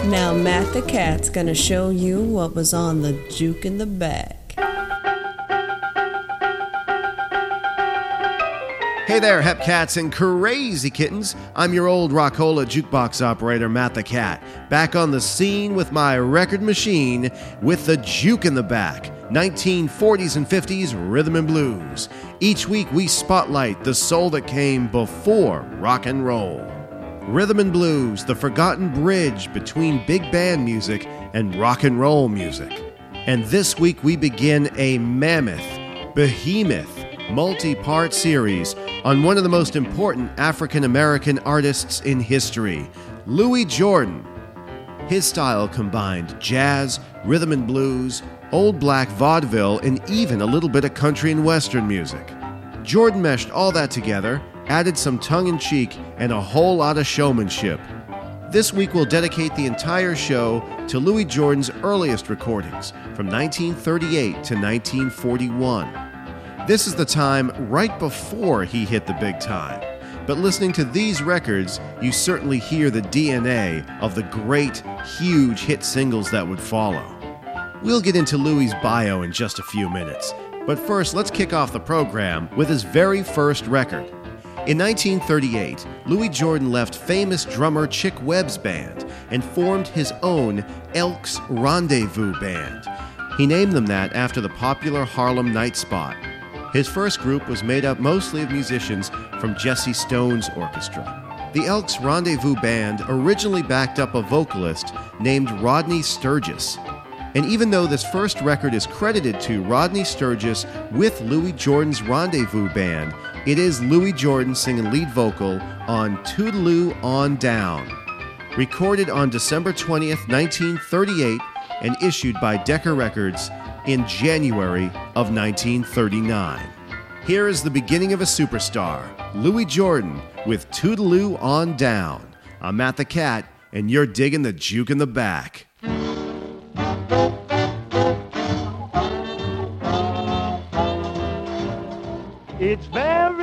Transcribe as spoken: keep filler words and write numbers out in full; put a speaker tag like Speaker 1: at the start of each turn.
Speaker 1: Now Matt the Cat's gonna show you what was on the juke in the back.
Speaker 2: Hey there, Hepcats and crazy kittens. I'm your old Rockola jukebox operator, Matt the Cat, back on the scene with my record machine with the juke in the back. nineteen forties and fifties rhythm and blues. Each week we spotlight the soul that came before rock and roll. Rhythm and blues, the forgotten bridge between big band music and rock and roll music. And this week we begin a mammoth, behemoth, multi-part series on one of the most important African-American artists in history, Louis Jordan. His style combined jazz, rhythm and blues, old black vaudeville, and even a little bit of country and western music. Jordan meshed all that together, added some tongue-in-cheek, and a whole lot of showmanship. This week we'll dedicate the entire show to Louis Jordan's earliest recordings, from nineteen thirty-eight to nineteen forty-one. This is the time right before he hit the big time. But listening to these records, you certainly hear the D N A of the great, huge hit singles that would follow. We'll get into Louis' bio in just a few minutes. But first, let's kick off the program with his very first record. In nineteen thirty-eight, Louis Jordan left famous drummer Chick Webb's band and formed his own Elks Rendezvous Band. He named them that after the popular Harlem night spot. His first group was made up mostly of musicians from Jesse Stone's orchestra. The Elks Rendezvous Band originally backed up a vocalist named Rodney Sturgis. And even though this first record is credited to Rodney Sturgis with Louis Jordan's Rendezvous Band, it is Louis Jordan singing lead vocal on Toodaloo On Down. Recorded on December twentieth, nineteen thirty-eight, and issued by Decca Records in January of nineteen thirty-nine. Here is the beginning of a superstar, Louis Jordan with Toodaloo On Down. I'm Matt the Cat, and you're digging the juke in the back.
Speaker 3: It's very